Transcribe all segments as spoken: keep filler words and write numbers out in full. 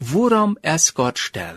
Waarom is God stil?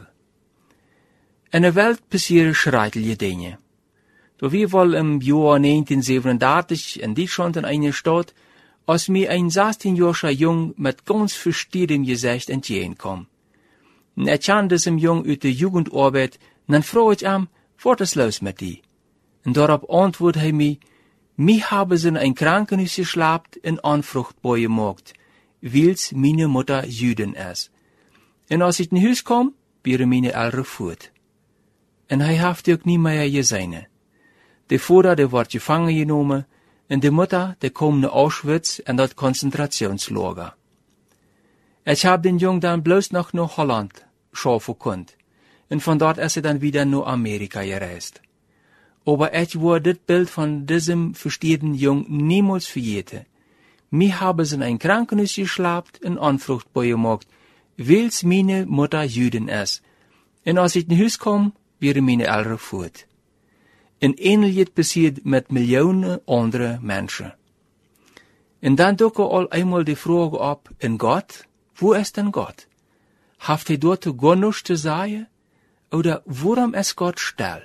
In de wereld passeren schrijtelijke dingen. Toen we wel im Jahr negentien zevenendertig in Deutschland in eine Stadt, als mir ein zestienjähriger Jung mit ganz verstehendem Gesicht entgegenkom. En ich kan diesem Jung uit de Jugendarbeit, dann frage ich ihm, was ist los mit die? Und darauf antwortet er mir, mich haben sie in ein Krankenhaus geschlapt und anfruchtbar gemacht, weil's meine Mutter Jüdin ist. Und als ich in Haus kom, wäre meine Eltern fort. Und er hat auch nie mehr gesehen. Der Vater, der wordt gefangen genommen, und die Mutter, der kom naar Auschwitz in dat Konzentrationslager. Ich hab den Jungen dann bloß noch nach Holland schaffen konnte, und von dort ist er dann wieder nach Amerika gereist. Aber ich war das Bild von diesem verstehenden Jungen niemals vergeten. Mich haben sie in ein Krankenhaus geschlapt und anfruchtbar gemacht, weil's meine Mutter Jüdin ist. Und als ich in Haus kom, wäre meine Eltern fort. En ähnliches passiert mit Millionen andere Menschen. Und dann ducke all einmal die Frage ab, in Gott, wo ist denn Gott? Haft er dort gar nichts zu sagen? Oder warum ist Gott still?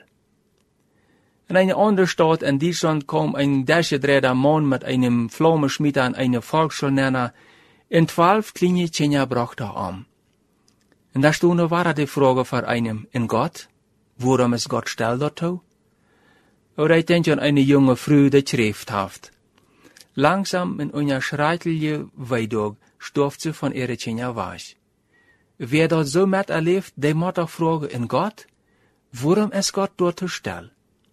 In einer anderen Stadt in Deutschland kam ein dergedrehter Mann mit einem Pflaumenschmied an eine Volksschulnenner und zwölf kleine Kinder brachte er an. In der Stunde war die Frage für einen, in Gott, warum ist Gott still dort? Oder ich denke an eine junge Frau, die schrift haft. Langsam in einer schreitliche Weidog stofft sie von ihrer Kinder weg. Wer dort so mit erlebt, der muss auch fragen, in Gott, warum ist Gott dort so still?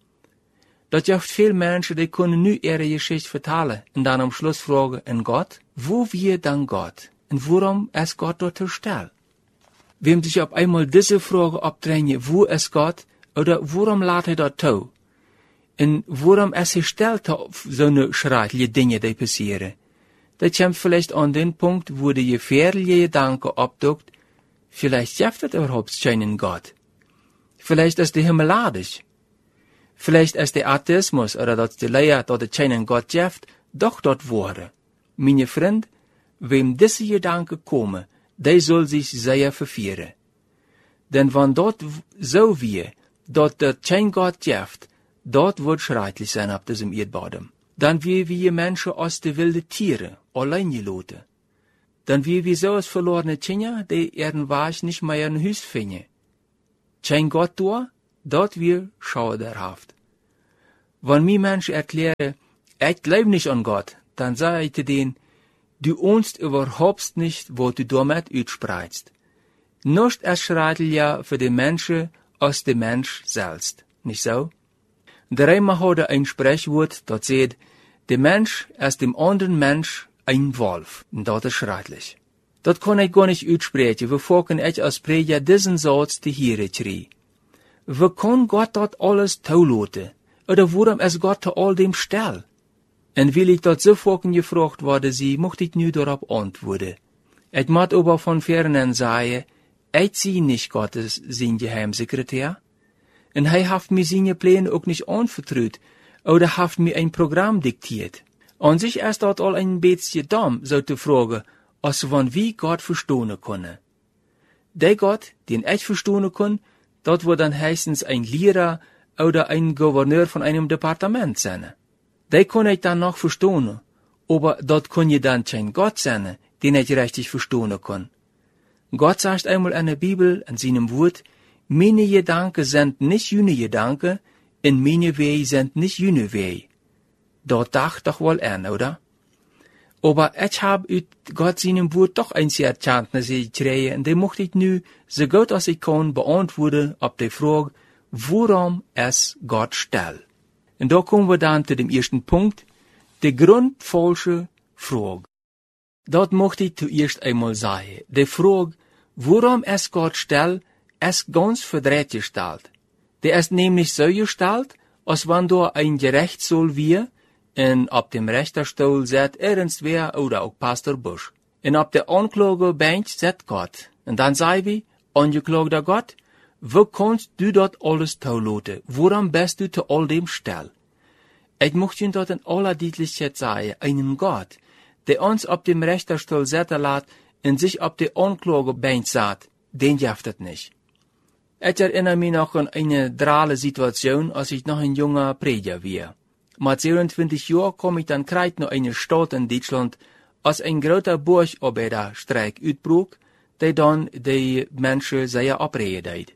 Dat gibt viel Menschen, die können nu ihre Geschichte vertellen und dann am Schluss fragen, in Gott, wo wir dann Gott? Und warum ist Gott dort so still? Wem sich auf einmal diese Frage abdrängen, wo ist Gott, oder warum lässt er dort zu? Und warum ist er still auf so eine schreckliche Dinge, die passieren? Das kommt vielleicht an den Punkt, wo die gefährliche Gedanke abduckt, vielleicht gibt es überhaupt keinen Gott. Vielleicht ist der Himmel ladisch. Vielleicht ist der Atheismus oder dass die Lehre, dass es keinen Gott gibt, doch dort wurde. Meine Freund, wem diese Gedanken kommen, der soll sich sehr verführen. Denn wenn dort so wie, dass es kein Gott gibt, dort wird schrecklich sein auf diesem Erdboden. Dann wie wir Menschen aus den wilden Tieren allein gelassen. Dann wie wir so als verlorene Kinder, die ihren Weg nicht mehr in Haus finden. Kein Gott da, dort wir schauderhaft. Wenn mir Menschen erklären, ich glaube nicht an Gott, dann sage ich denen, du ahnst überhaupt nicht, was du damit aussprichst. Nichts ist schrecklicher für den Menschen als der Mensch selbst, nicht so? Der Römer hat ein Sprichwort, das sagt, der Mensch ist dem anderen Mensch ein Wolf, und das ist schrecklich. Das kann ich gar nicht aussprechen, wovor kann ich als Prediger diesen Satz die Hiere schrie. Wie kann Gott dort alles taulaten? Oder warum ist Gott zu all dem still? Und will ich dort sofort gefragt worden sie, mochte ich nu darauf antworten. Ich muss aber von fernen sagen, ich sehe nicht Gottes sein Geheimsekretär. Und er hat mir seine Pläne auch nicht anvertraut, oder hat mir ein Programm diktiert. An sich ist dort all ein bisschen dumm, so zu fragen, als wann wie Gott verstehen können. Der Gott, den ich verstehen kann, dort wird dann heißens ein Lehrer oder ein Gouverneur von einem Departement sein. Der kann ich dann noch verstehen, aber dort kann je dann kein Gott sein, den ich richtig verstehen kann. Gott sagt einmal in der Bibel, in seinem Wort, meine Gedanken sind nicht jene Gedanken, und meine Wege sind nicht jene Wege. Dort dacht doch wohl an, oder? Aber ich hab uit Gott seinem Wort doch ein sehr Erkenntnis gekriegt, und die mochte ich nu, so gut als ich kann, beantworten auf die Frage, warum ist Gott still? Und da kommen wir dann zu dem ersten Punkt, die grundfalsche Frage. Dort mochte ich zuerst einmal sagen, die Frage, warum ist Gott still, ist ganz verdreht gestellt. Der ist nämlich so gestellt, als wenn da ein Gerichtssaal wir, und auf dem Richterstuhl sitzt irgendwer oder auch Pastor Busch. Und auf der Anklagebank sitzt Gott. Und dann sagen wir, angeklagter Gott, wo kannst du dort alles taulaten? Warum bist du zu all dem still? Ich möchte Ihnen dort in aller Deutlichkeit sagen, einen Gott, der uns auf dem Richterstuhl sitzen lässt und sich auf der Anklagebank sagt, den jaft het nicht. Ich erinnere mich noch an eine drale Situation, als ich noch ein junger Prediger war. Mit zehnundzwanzig Jahren kom ich dann kreit nach einer Stadt in Deutschland, als ein großer Burgarbeiterstreik uitbroek, die dann die Menschen sehr abreden deed.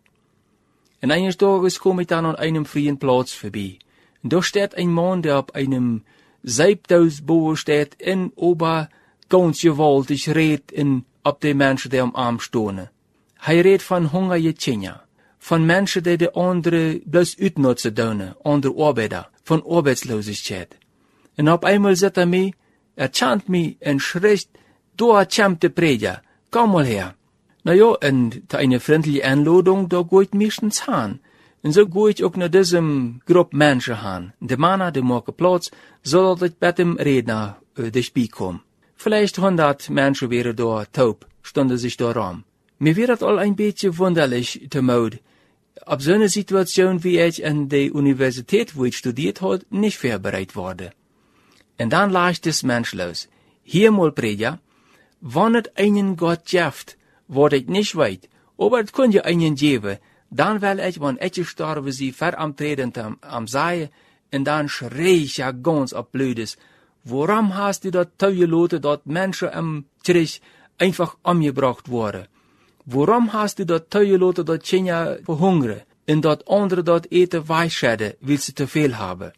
En eines Tages kom ich dann an einem freien Platz vorbei. Und da steht ein Mann, der auf einem Seibtausbauer steht, in ober ganz gewaltig redt in ob die Menschen, die am Arm stehen. Hij redt von hungerige Kinder, von Menschen, die de andere bloß uitnutzen doen, andere Arbeiter, von Arbeitslosigkeit. Und auf einmal sagt er mir, er chant mich und schritt, da champt der Prediger, komm mal her. Na ja, und eine freundliche Einladung, da geht meistens hin. Und so gehe ich auch nach diesem Gruppe Menschen hin. Der Mann, der macht Platz, soll ich bei dem Redner äh, das Spiel kommen. Vielleicht hundert Menschen wären da taub, stunden sich da rum. Mir wird das all ein bisschen wunderlich, der Mode. Ab so einer Situation wie ich an der Universität, wo ich studiert habe, nicht vorbereitet wurde. Und dann leicht es menschlos. Hier mal Prediger, wann es einen Gott gibt, wat ich nicht weiß, aber es kann ja einen geben, dann will ich, wenn ich gestorben sie veramtretend am, am Seil, und dann schrei ich ja ganz ab Blödes. Warum hast du dort teugelaten, dort Menschen am Trisch einfach umgebracht worden? Warum hast du dort teugelaten, dort Kinder verhungern, und dort andere dort eten weichschäden, weil sie zu viel haben?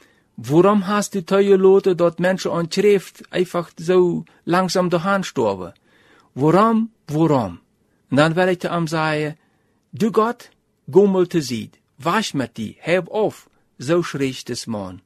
Warum hast du teugelaten, dort Menschen an Schrift einfach so langsam dahin sterben? Warum? Warum? Und dann will ich zu ihm sagen, du Gott, geh mal zu Sied, wasch mit die, heb auf, so schrie das Mann.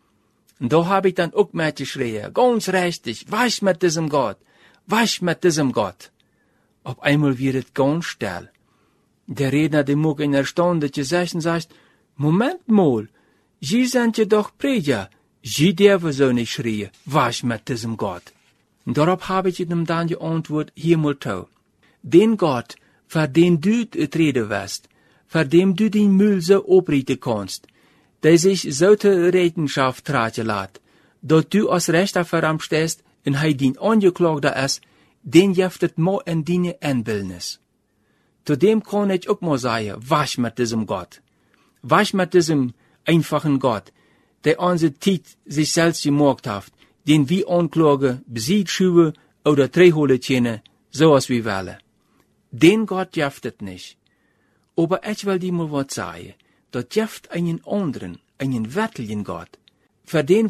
Und da hab ich dann auch mitgeschrien, ganz richtig, wasch mit diesem Gott, wasch mit diesem Gott. Auf einmal wird es ganz still. Der Redner, der mag in der Stunde gesagt und sagt, Moment mal, Sie sind ja doch Prediger, Sie dürfen so nicht schreien, wasch mit diesem Gott. Und darauf habe ich ihm dann geantwortet, hier mal tau. Den Gott, für den du treten wirst, für den du den Müll so oprichten kannst, der sich so zur Rechenschaft tragen lässt, dass du als Rechter vor ihm stehst und hij den Angeklagter ist, den jeftet mo in deine Anbildnis. Zu dem kann ich auch mal sagen, wasch mit diesem Gott. Wasch mit diesem einfachen Gott, der unsere Zeit sich selbst gemacht hat, den wir anklagen, besiegt schuwe oder Drehhole tjene, so als wir wollen. Den Gott jeftet nicht. Aber ich will dir mal was sagen, dort jeft einen anderen, einen wirklichen Gott, für den